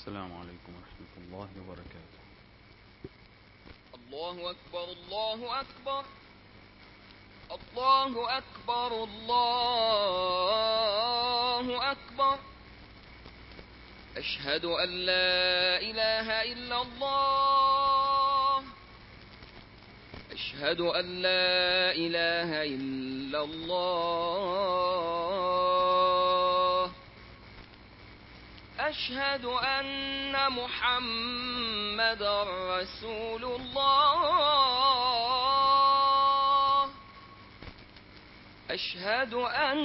السلام عليكم ورحمة الله وبركاته. الله أكبر الله أكبر الله أكبر الله أكبر. أشهد أن لا إله إلا الله. أشهد أن لا إله إلا الله. أشهد أن محمدًا رسول الله. أشهد أن